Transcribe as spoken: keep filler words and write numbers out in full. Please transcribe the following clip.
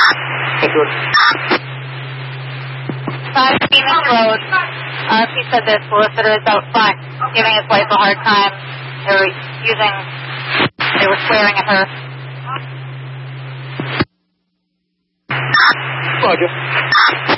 Five Phoenix Road. Uh, he said the solicitor is out front giving his wife a hard time. They were using, they were swearing at her. Roger.